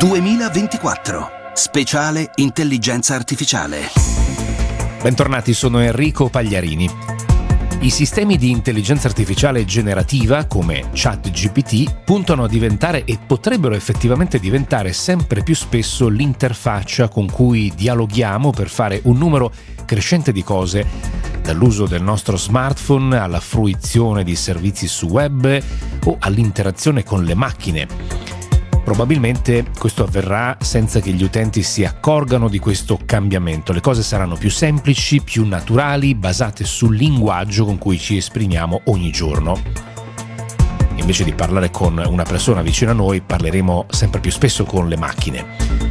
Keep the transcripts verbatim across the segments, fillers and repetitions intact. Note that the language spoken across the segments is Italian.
duemilaventiquattro. Speciale Intelligenza Artificiale. Bentornati, sono Enrico Pagliarini. I sistemi di intelligenza artificiale generativa, come ChatGPT, puntano a diventare e potrebbero effettivamente diventare sempre più spesso l'interfaccia con cui dialoghiamo per fare un numero crescente di cose, dall'uso del nostro smartphone alla fruizione di servizi su web o all'interazione con le macchine. Probabilmente questo avverrà senza che gli utenti si accorgano di questo cambiamento. Le cose saranno più semplici, più naturali, basate sul linguaggio con cui ci esprimiamo ogni giorno. Invece di parlare con una persona vicino a noi, parleremo sempre più spesso con le macchine.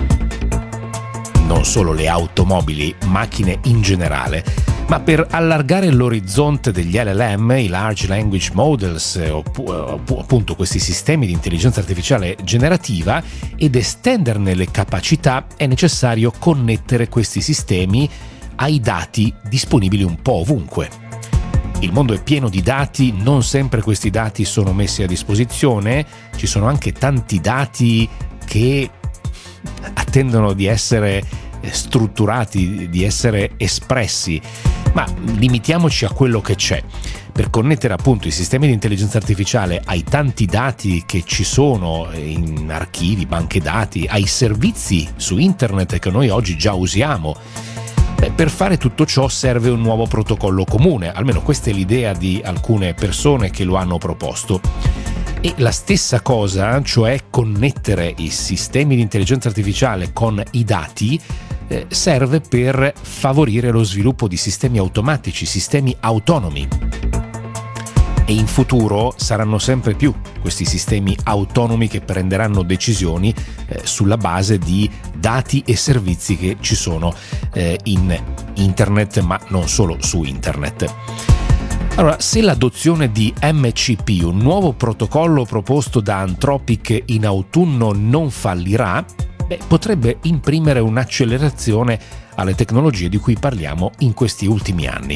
Non solo le automobili, macchine in generale. Ma per allargare l'orizzonte degli L L M, i Large Language Models, o appunto questi sistemi di intelligenza artificiale generativa, ed estenderne le capacità, è necessario connettere questi sistemi ai dati disponibili un po' ovunque. Il mondo è pieno di dati, non sempre questi dati sono messi a disposizione, ci sono anche tanti dati che attendono di essere strutturati, di essere espressi, ma limitiamoci a quello che c'è. Per connettere appunto i sistemi di intelligenza artificiale ai tanti dati che ci sono in archivi, banche dati, ai servizi su internet che noi oggi già usiamo, beh, per fare tutto ciò serve un nuovo protocollo comune, almeno questa è l'idea di alcune persone che lo hanno proposto. E la stessa cosa, cioè connettere i sistemi di intelligenza artificiale con i dati, eh, serve per favorire lo sviluppo di sistemi automatici, sistemi autonomi. E in futuro saranno sempre più questi sistemi autonomi che prenderanno decisioni eh, sulla base di dati e servizi che ci sono eh, in internet, ma non solo su internet. Allora, se l'adozione di M C P, un nuovo protocollo proposto da Anthropic in autunno, non fallirà, beh, potrebbe imprimere un'accelerazione alle tecnologie di cui parliamo in questi ultimi anni.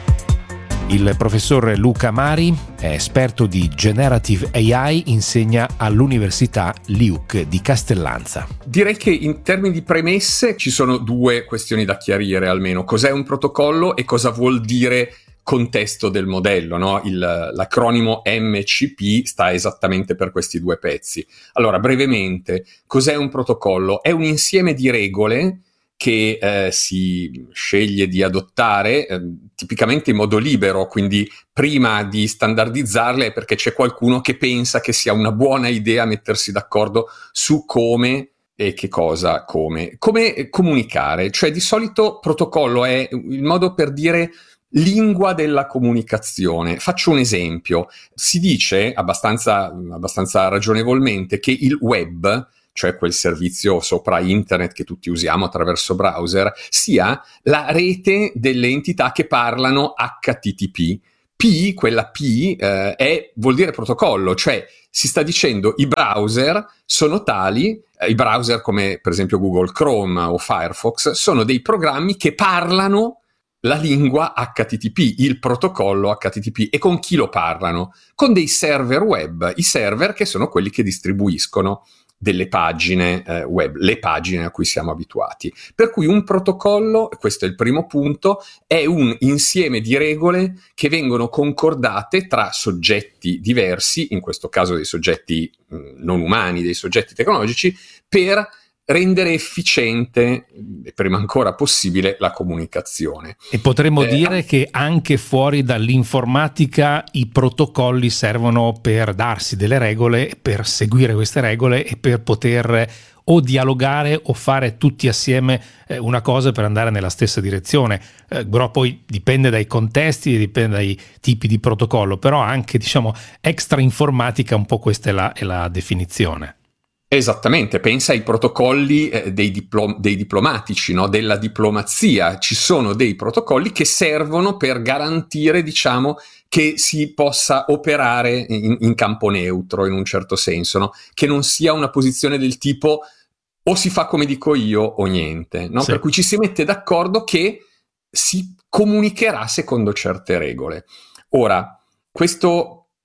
Il professor Luca Mari è esperto di Generative A I, insegna all'Università Liuc di Castellanza. Direi che in termini di premesse ci sono due questioni da chiarire almeno. Cos'è un protocollo e cosa vuol dire contesto del modello, no? Il, l'acronimo M C P sta esattamente per questi due pezzi. Allora, brevemente, cos'è un protocollo? È un insieme di regole che eh, si sceglie di adottare eh, tipicamente in modo libero, quindi prima di standardizzarle è perché c'è qualcuno che pensa che sia una buona idea mettersi d'accordo su come e che cosa, come. Come comunicare, cioè di solito protocollo è il modo per dire lingua della comunicazione. Faccio un esempio. Si dice abbastanza, abbastanza ragionevolmente che il web, cioè quel servizio sopra internet che tutti usiamo attraverso browser, sia la rete delle entità che parlano H T T P. P, quella P, eh, è, vuol dire protocollo, cioè si sta dicendo i browser sono tali, eh, i browser come per esempio Google Chrome o Firefox, sono dei programmi che parlano la lingua H T T P, il protocollo H T T P. E con chi lo parlano? Con dei server web, i server che sono quelli che distribuiscono delle pagine eh, web, le pagine a cui siamo abituati. Per cui un protocollo, questo è il primo punto, è un insieme di regole che vengono concordate tra soggetti diversi, in questo caso dei soggetti mh, non umani, dei soggetti tecnologici, per rendere efficiente, e prima ancora possibile, la comunicazione. E potremmo eh, dire ah, che anche fuori dall'informatica i protocolli servono per darsi delle regole, per seguire queste regole e per poter o dialogare o fare tutti assieme eh, una cosa per andare nella stessa direzione. Eh, però poi dipende dai contesti, dipende dai tipi di protocollo, però anche, diciamo, extra informatica, un po' questa è la, è la definizione. Esattamente, pensa ai protocolli eh, dei, diplo- dei diplomatici, no? Della diplomazia. Ci sono dei protocolli che servono per garantire, diciamo, che si possa operare in, in campo neutro, in un certo senso, no? Che non sia una posizione del tipo o si fa come dico io o niente, no? Sì. Per cui ci si mette d'accordo che si comunicherà secondo certe regole. Ora, questo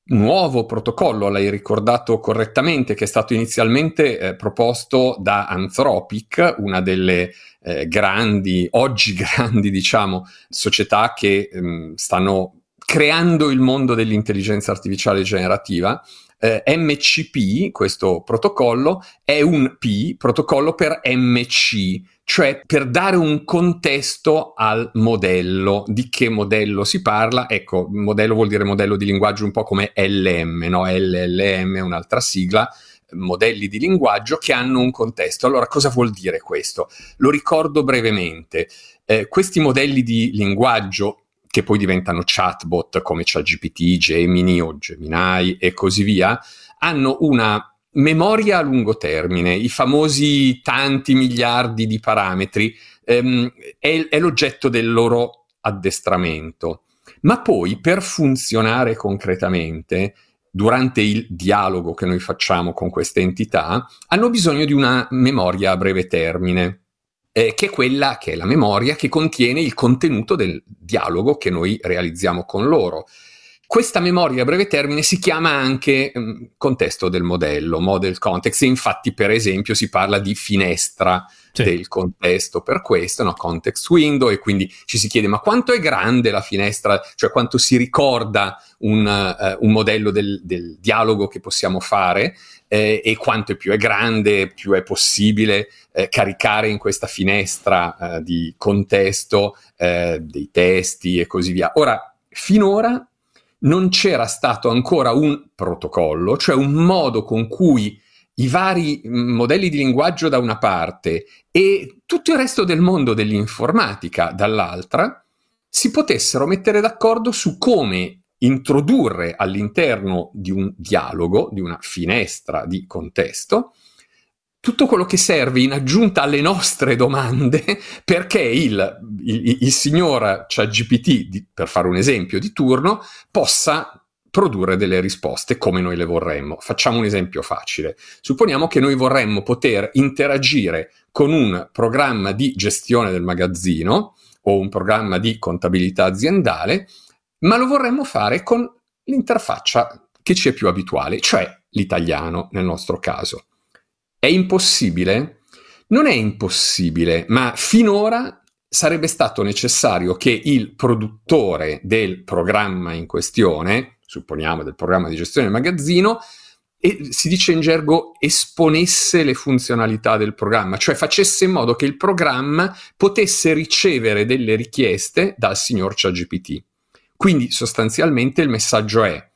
nuovo protocollo, l'hai ricordato correttamente, che è stato inizialmente eh, proposto da Anthropic, una delle eh, grandi, oggi grandi, diciamo, società che ehm, stanno creando il mondo dell'intelligenza artificiale generativa. Eh, M C P, questo protocollo, è un P, protocollo per M C, cioè per dare un contesto al modello. Di che modello si parla? Ecco, modello vuol dire modello di linguaggio un po' come L M, no? L L M è un'altra sigla, modelli di linguaggio che hanno un contesto. Allora, cosa vuol dire questo? Lo ricordo brevemente. Eh, questi modelli di linguaggio, che poi diventano chatbot come ChatGPT, Gemini o Gemini e così via, hanno una memoria a lungo termine, i famosi tanti miliardi di parametri, ehm, è, è l'oggetto del loro addestramento. Ma poi, per funzionare concretamente, durante il dialogo che noi facciamo con queste entità, hanno bisogno di una memoria a breve termine, Eh, che è quella che è la memoria che contiene il contenuto del dialogo che noi realizziamo con loro. Questa memoria a breve termine si chiama anche mh, contesto del modello, model context, e infatti per esempio si parla di finestra sì. del contesto per questo, no? Context window, e quindi ci si chiede ma quanto è grande la finestra, cioè quanto si ricorda un, uh, un modello del, del dialogo che possiamo fare, eh, e quanto più è grande, più è possibile eh, caricare in questa finestra eh, di contesto eh, dei testi e così via. Ora, finora non c'era stato ancora un protocollo, cioè un modo con cui i vari modelli di linguaggio da una parte e tutto il resto del mondo dell'informatica dall'altra si potessero mettere d'accordo su come introdurre all'interno di un dialogo, di una finestra di contesto, tutto quello che serve in aggiunta alle nostre domande perché il, il, il signor ChatGPT, di, per fare un esempio di turno, possa produrre delle risposte come noi le vorremmo. Facciamo un esempio facile. Supponiamo che noi vorremmo poter interagire con un programma di gestione del magazzino o un programma di contabilità aziendale, ma lo vorremmo fare con l'interfaccia che ci è più abituale, cioè l'italiano nel nostro caso. È impossibile? Non è impossibile, ma finora sarebbe stato necessario che il produttore del programma in questione, supponiamo del programma di gestione del magazzino, e si dice in gergo esponesse le funzionalità del programma, cioè facesse in modo che il programma potesse ricevere delle richieste dal signor ChatGPT. Quindi sostanzialmente il messaggio è: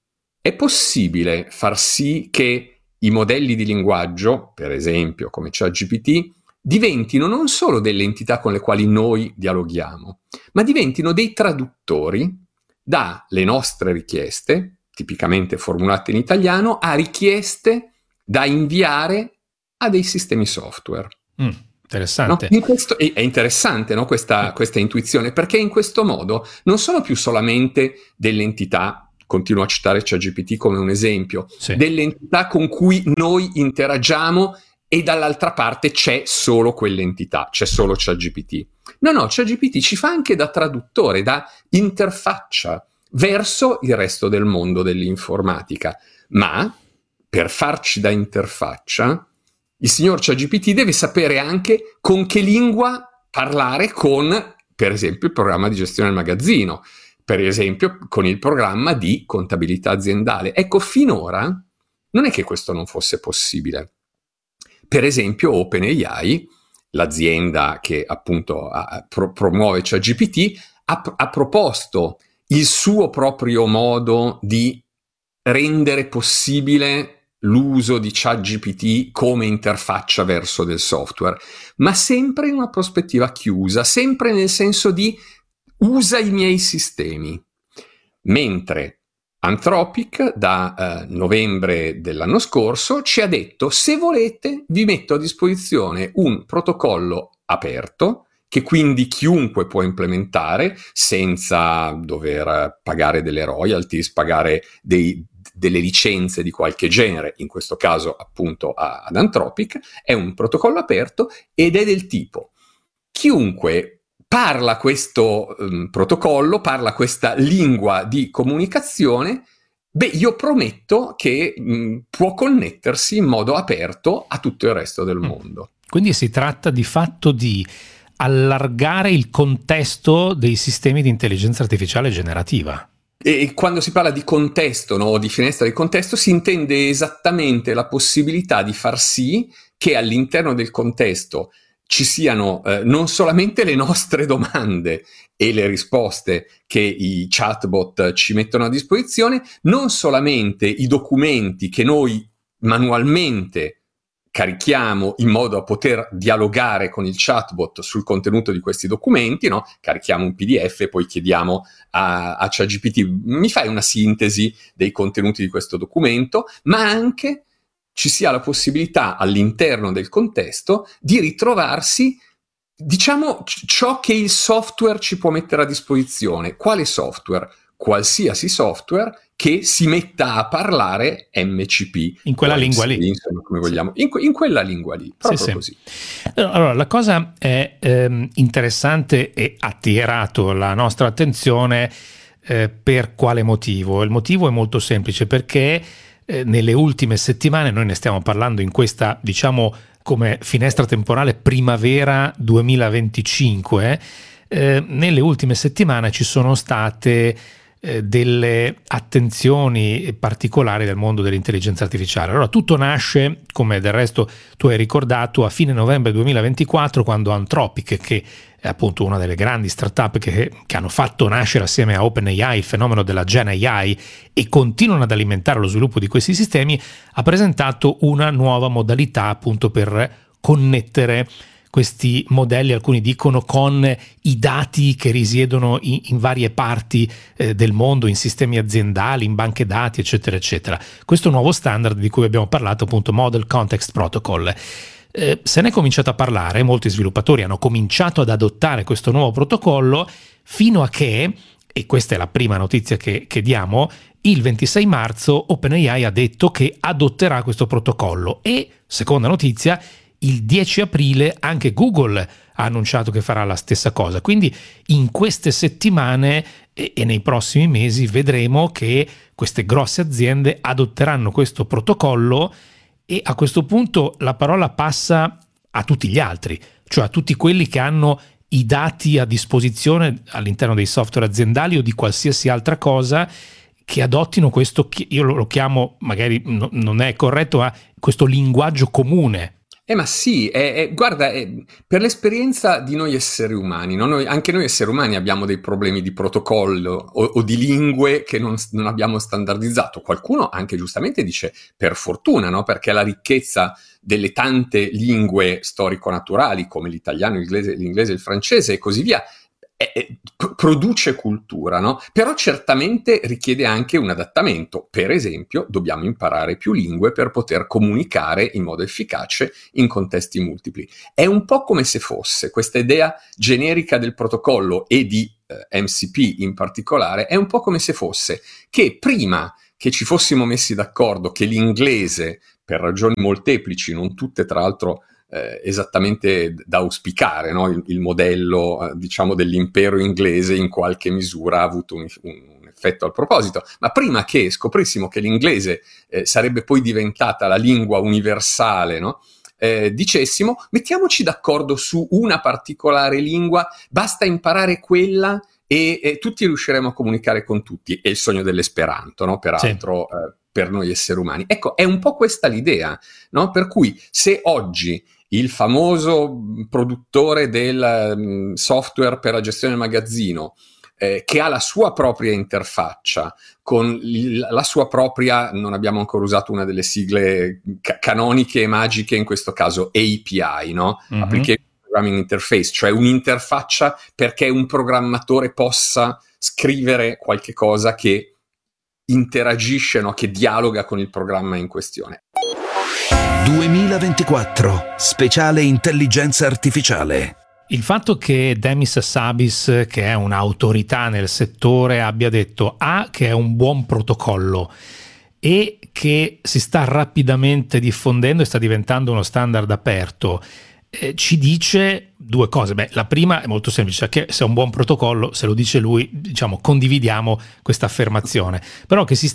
è possibile far sì che i modelli di linguaggio, per esempio come ChatGPT, diventino non solo delle entità con le quali noi dialoghiamo, ma diventino dei traduttori dalle nostre richieste, tipicamente formulate in italiano, a richieste da inviare a dei sistemi software. Mm, interessante. No? In questo, è interessante, no? questa, questa intuizione, perché in questo modo non sono più solamente delle entità, continuo a citare ChatGPT come un esempio, sì. delle entità con cui noi interagiamo e dall'altra parte c'è solo quell'entità, c'è solo ChatGPT. No, no, ChatGPT ci fa anche da traduttore, da interfaccia verso il resto del mondo dell'informatica. Ma per farci da interfaccia, il signor ChatGPT deve sapere anche con che lingua parlare con, per esempio, il programma di gestione del magazzino, per esempio con il programma di contabilità aziendale. Ecco, finora non è che questo non fosse possibile. Per esempio OpenAI, l'azienda che appunto ha, pro, promuove ChatGPT, ha, ha proposto il suo proprio modo di rendere possibile l'uso di ChatGPT come interfaccia verso del software, ma sempre in una prospettiva chiusa, sempre nel senso di usa i miei sistemi. Mentre Anthropic da eh, novembre dell'anno scorso ci ha detto: se volete vi metto a disposizione un protocollo aperto che quindi chiunque può implementare senza dover pagare delle royalties, pagare dei, delle licenze di qualche genere, in questo caso appunto a, ad Anthropic. È un protocollo aperto ed è del tipo: chiunque parla questo um, protocollo, parla questa lingua di comunicazione, Beh, io prometto che mh, può connettersi in modo aperto a tutto il resto del mondo. Quindi si tratta di fatto di allargare il contesto dei sistemi di intelligenza artificiale generativa. E quando si parla di contesto, no, o di finestra di contesto, si intende esattamente la possibilità di far sì che all'interno del contesto ci siano eh, non solamente le nostre domande e le risposte che i chatbot ci mettono a disposizione, non solamente i documenti che noi manualmente carichiamo in modo da poter dialogare con il chatbot sul contenuto di questi documenti, no? Carichiamo un P D F e poi chiediamo a, a ChatGPT, mi fai una sintesi dei contenuti di questo documento, ma anche ci sia la possibilità all'interno del contesto di ritrovarsi, diciamo, ciò che il software ci può mettere a disposizione. Quale software? Qualsiasi software che si metta a parlare M C P. In quella lingua lì. Insomma, come vogliamo. In, que- in quella lingua lì, proprio sì, così. Sì. Allora, la cosa è ehm, interessante e ha attirato la nostra attenzione eh, per quale motivo? Il motivo è molto semplice, perché eh, nelle ultime settimane, noi ne stiamo parlando in questa, diciamo, come finestra temporale primavera duemilaventicinque, eh, nelle ultime settimane ci sono state delle attenzioni particolari del mondo dell'intelligenza artificiale. Allora, tutto nasce, come del resto tu hai ricordato, a fine novembre duemilaventiquattro, quando Anthropic, che è appunto una delle grandi startup che, che hanno fatto nascere assieme a OpenAI il fenomeno della Gen A I e continuano ad alimentare lo sviluppo di questi sistemi, ha presentato una nuova modalità appunto per connettere questi modelli, alcuni dicono, con i dati che risiedono in, in varie parti eh, del mondo, in sistemi aziendali, in banche dati, eccetera, eccetera. Questo nuovo standard di cui abbiamo parlato, appunto, Model Context Protocol. Eh, se ne è cominciato a parlare, molti sviluppatori hanno cominciato ad adottare questo nuovo protocollo, fino a che, e questa è la prima notizia che, che diamo, il ventisei marzo OpenAI ha detto che adotterà questo protocollo e, seconda notizia, il dieci aprile anche Google ha annunciato che farà la stessa cosa. Quindi in queste settimane e, e nei prossimi mesi vedremo che queste grosse aziende adotteranno questo protocollo e a questo punto la parola passa a tutti gli altri, cioè a tutti quelli che hanno i dati a disposizione all'interno dei software aziendali o di qualsiasi altra cosa, che adottino questo, io lo chiamo, magari no, non è corretto, ma questo linguaggio comune. Eh ma sì, è, è, guarda, è, per l'esperienza di noi esseri umani, no? Noi, anche noi esseri umani abbiamo dei problemi di protocollo o, o di lingue che non, non abbiamo standardizzato. Qualcuno anche giustamente dice per fortuna, no? Perché la ricchezza delle tante lingue storico-naturali come l'italiano, l'inglese, l'inglese, il francese e così via, È, è, produce cultura, no? Però certamente richiede anche un adattamento. Per esempio, dobbiamo imparare più lingue per poter comunicare in modo efficace in contesti multipli. È un po' come se fosse questa idea generica del protocollo e di eh, M C P in particolare, è un po' come se fosse che prima che ci fossimo messi d'accordo che l'inglese, per ragioni molteplici, non tutte tra l'altro Eh, esattamente da auspicare, no? il, il modello eh, diciamo dell'impero inglese in qualche misura ha avuto un, un effetto al proposito, ma prima che scoprissimo che l'inglese eh, sarebbe poi diventata la lingua universale, no? eh, dicessimo mettiamoci d'accordo su una particolare lingua, basta imparare quella e, e tutti riusciremo a comunicare con tutti. È il sogno dell'esperanto, no? Peraltro sì. eh, per noi esseri umani. Ecco, è un po' questa l'idea, no? Per cui se oggi il famoso produttore del um, software per la gestione del magazzino, eh, che ha la sua propria interfaccia, con il, la sua propria, non abbiamo ancora usato una delle sigle ca- canoniche e magiche, in questo caso A P I, no? Mm-hmm. Application Programming Interface, cioè un'interfaccia perché un programmatore possa scrivere qualche cosa che interagisce, no? Che dialoga con il programma in questione. duemilaventiquattro, speciale intelligenza artificiale. Il fatto che Demis Hassabis, che è un'autorità nel settore, abbia detto A, che è un buon protocollo e che si sta rapidamente diffondendo e sta diventando uno standard aperto, eh, ci dice due cose. Beh, la prima è molto semplice, che se è un buon protocollo, se lo dice lui, diciamo, condividiamo questa affermazione, però che si sta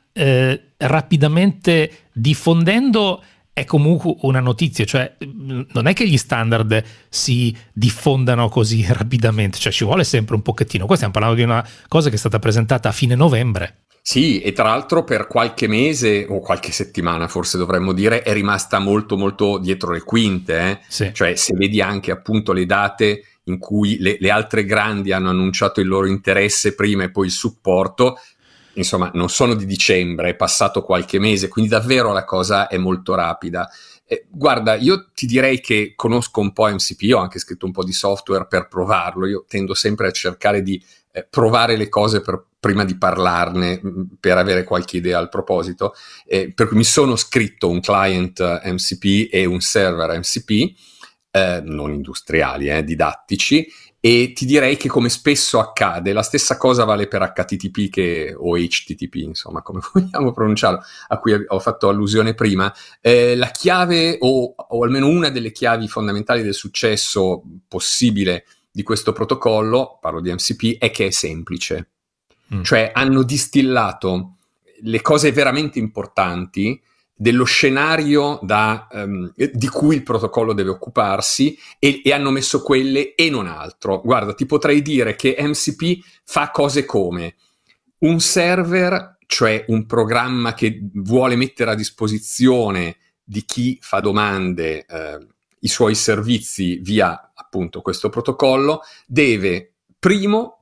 eh, rapidamente diffondendo è comunque una notizia, cioè non è che gli standard si diffondano così rapidamente, cioè ci vuole sempre un pochettino. Qua stiamo parlando di una cosa che è stata presentata a fine novembre. Sì, e tra l'altro per qualche mese o qualche settimana forse dovremmo dire è rimasta molto molto dietro le quinte, eh? Sì. Cioè se vedi anche appunto le date in cui le, le altre grandi hanno annunciato il loro interesse prima e poi il supporto, insomma non sono di dicembre, è passato qualche mese, quindi davvero la cosa è molto rapida. Eh, guarda, io ti direi che conosco un po' M C P, ho anche scritto un po' di software per provarlo, io tendo sempre a cercare di eh, provare le cose per, prima di parlarne, mh, per avere qualche idea al proposito, eh, per cui mi sono scritto un client M C P e un server M C P, eh, non industriali, eh, didattici, e ti direi che come spesso accade, la stessa cosa vale per H T T P che, o H T T P, insomma, come vogliamo pronunciarlo, a cui ho fatto allusione prima. Eh, la chiave, o, o almeno una delle chiavi fondamentali del successo possibile di questo protocollo, parlo di M C P, è che è semplice. Mm. Cioè hanno distillato le cose veramente importanti dello scenario da, um, di cui il protocollo deve occuparsi e, e hanno messo quelle e non altro. Guarda, ti potrei dire che M C P fa cose come un server, cioè un programma che vuole mettere a disposizione di chi fa domande eh, i suoi servizi via appunto questo protocollo, deve primo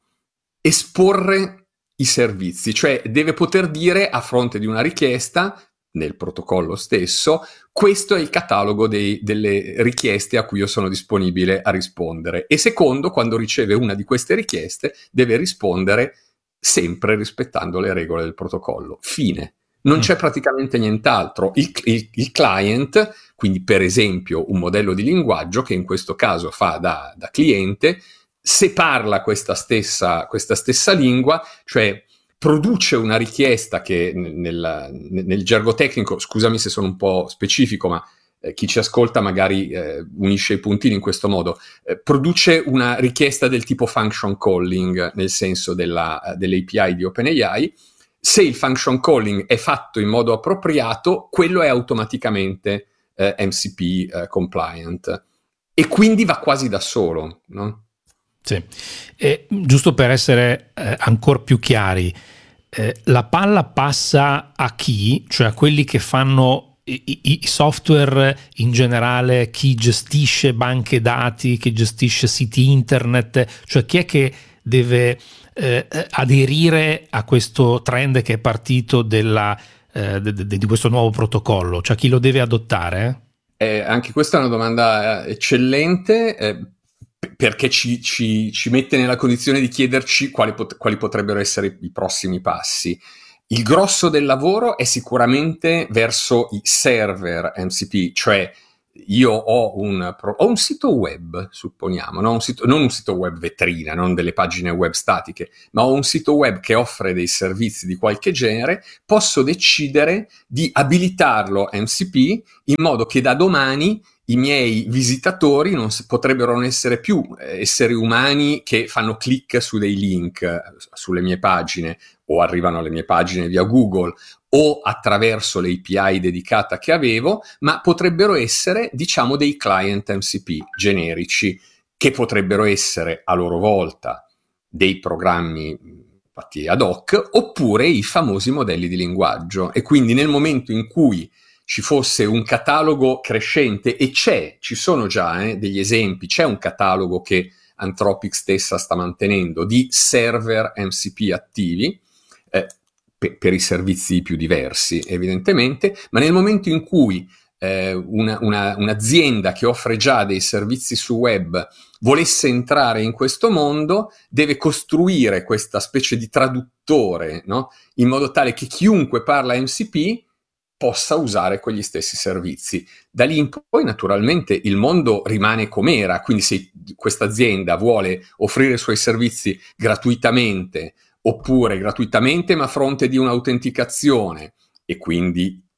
esporre i servizi, cioè deve poter dire a fronte di una richiesta nel protocollo stesso, questo è il catalogo dei, delle richieste a cui io sono disponibile a rispondere. E secondo, quando riceve una di queste richieste, deve rispondere sempre rispettando le regole del protocollo. Fine. Non mm. c'è praticamente nient'altro. Il, il, il client, quindi per esempio un modello di linguaggio che in questo caso fa da, da cliente, se parla questa stessa, questa stessa lingua, cioè produce una richiesta che nel, nel gergo tecnico, scusami se sono un po' specifico, ma eh, chi ci ascolta magari eh, unisce i puntini in questo modo, eh, produce una richiesta del tipo function calling, nel senso della, dell'A P I di OpenAI. Se il function calling è fatto in modo appropriato, quello è automaticamente eh, M C P eh, compliant e quindi va quasi da solo, no? Sì, e giusto per essere eh, ancora più chiari, eh, la palla passa a chi? Cioè a quelli che fanno i, i software in generale, chi gestisce banche dati, chi gestisce siti internet, cioè chi è che deve eh, aderire a questo trend che è partito della, eh, de, de, di questo nuovo protocollo, cioè chi lo deve adottare? Eh, anche questa è una domanda eccellente, eh, perché ci, ci, ci mette nella condizione di chiederci quali, pot- quali potrebbero essere i prossimi passi. Il grosso del lavoro è sicuramente verso i server M C P, cioè io ho un, ho un sito web, supponiamo, no? un sito, non un sito web vetrina, non delle pagine web statiche, ma ho un sito web che offre dei servizi di qualche genere, posso decidere di abilitarlo M C P in modo che da domani i miei visitatori non s- potrebbero non essere più eh, esseri umani che fanno click su dei link eh, sulle mie pagine o arrivano alle mie pagine via Google o attraverso l'A P I dedicata che avevo, ma potrebbero essere, diciamo, dei client M C P generici che potrebbero essere a loro volta dei programmi fatti ad hoc oppure i famosi modelli di linguaggio. E quindi nel momento in cui ci fosse un catalogo crescente, e c'è, ci sono già eh, degli esempi, c'è un catalogo che Anthropic stessa sta mantenendo di server M C P attivi, eh, per, per i servizi più diversi evidentemente, ma nel momento in cui eh, una, una, un'azienda che offre già dei servizi su web volesse entrare in questo mondo, deve costruire questa specie di traduttore, no? In modo tale che chiunque parla M C P possa usare quegli stessi servizi. Da lì in poi naturalmente il mondo rimane com'era, quindi se questa azienda vuole offrire i suoi servizi gratuitamente oppure gratuitamente ma a fronte di un'autenticazione e quindi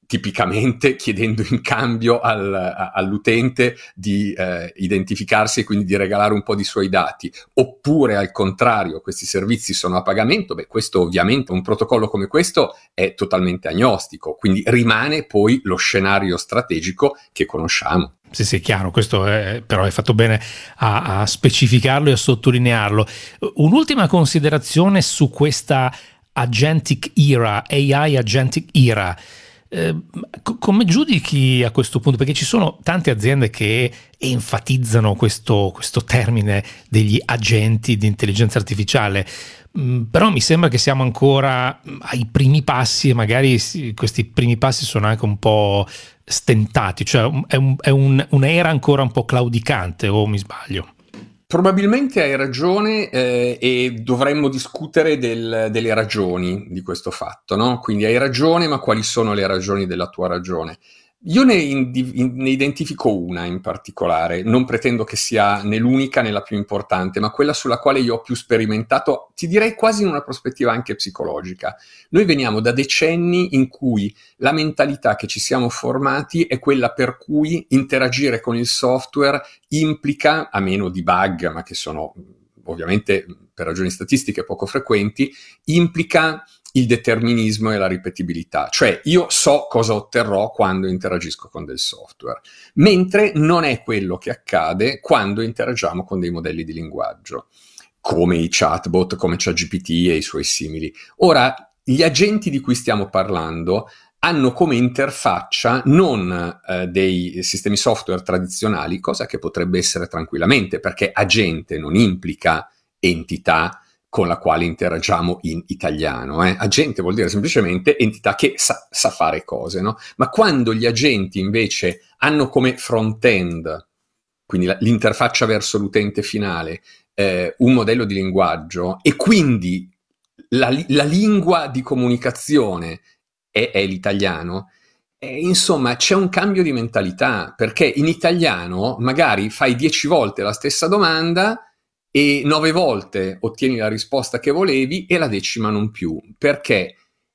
tipicamente chiedendo in cambio al, a, all'utente di eh, identificarsi e quindi di regalare un po' di suoi dati, oppure al contrario questi servizi sono a pagamento, beh, questo ovviamente, un protocollo come questo è totalmente agnostico, quindi rimane poi lo scenario strategico che conosciamo. Sì, sì, chiaro, questo è, però hai fatto bene a, a specificarlo e a sottolinearlo. Un'ultima considerazione su questa agentic era, A I agentic era. Eh, come giudichi a questo punto? Perché ci sono tante aziende che enfatizzano questo, questo termine degli agenti di intelligenza artificiale, mm, però mi sembra che siamo ancora ai primi passi e magari sì, questi primi passi sono anche un po' stentati, cioè è, un, è un, un'era ancora un po' claudicante, o mi sbaglio? Probabilmente hai ragione eh, e dovremmo discutere del, delle ragioni di questo fatto, no? Quindi hai ragione, ma quali sono le ragioni della tua ragione? Io ne, indi- in- ne identifico una in particolare, non pretendo che sia né l'unica né la più importante, ma quella sulla quale io ho più sperimentato, ti direi quasi in una prospettiva anche psicologica. Noi veniamo da decenni in cui la mentalità che ci siamo formati è quella per cui interagire con il software implica, a meno di bug, ma che sono ovviamente per ragioni statistiche poco frequenti, implica il determinismo e la ripetibilità, cioè io so cosa otterrò quando interagisco con del software, mentre non è quello che accade quando interagiamo con dei modelli di linguaggio, come i chatbot, come ChatGPT e i suoi simili. Ora, gli agenti di cui stiamo parlando hanno come interfaccia non eh, dei sistemi software tradizionali, cosa che potrebbe essere tranquillamente, perché agente non implica entità con la quale interagiamo in italiano. Eh. Agente vuol dire semplicemente entità che sa, sa fare cose, no? Ma quando gli agenti invece hanno come front-end, quindi la, l'interfaccia verso l'utente finale, eh, un modello di linguaggio e quindi la, la lingua di comunicazione è, è l'italiano, eh, insomma c'è un cambio di mentalità, perché in italiano magari fai dieci volte la stessa domanda e nove volte ottieni la risposta che volevi e la decima non più, perché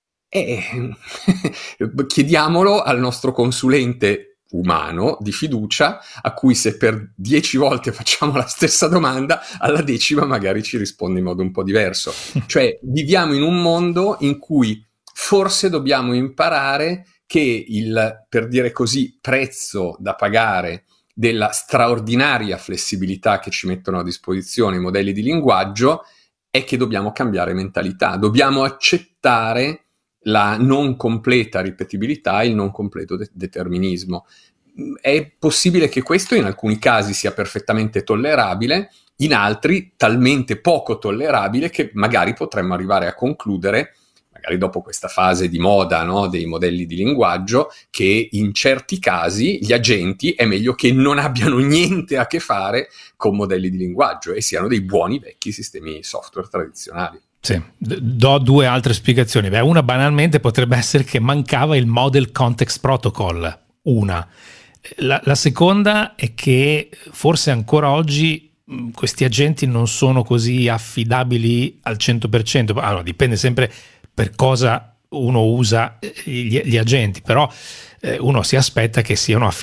eh, chiediamolo al nostro consulente umano di fiducia, a cui se per dieci volte facciamo la stessa domanda, alla decima magari ci risponde in modo un po' diverso. Cioè viviamo in un mondo in cui forse dobbiamo imparare che il, per dire così, prezzo da pagare della straordinaria flessibilità che ci mettono a disposizione i modelli di linguaggio è che dobbiamo cambiare mentalità, dobbiamo accettare la non completa ripetibilità e il non completo de- determinismo. È possibile che questo in alcuni casi sia perfettamente tollerabile, in altri talmente poco tollerabile che magari potremmo arrivare a concludere, magari dopo questa fase di moda, no, dei modelli di linguaggio, che in certi casi gli agenti è meglio che non abbiano niente a che fare con modelli di linguaggio e siano dei buoni vecchi sistemi software tradizionali. Sì, do due altre spiegazioni. Beh, una banalmente potrebbe essere che mancava il Model Context Protocol, una. La, la seconda è che forse ancora oggi questi agenti non sono così affidabili al cento per cento. Allora, dipende sempre per cosa uno usa gli, gli agenti, però eh, uno si aspetta che siano affidabili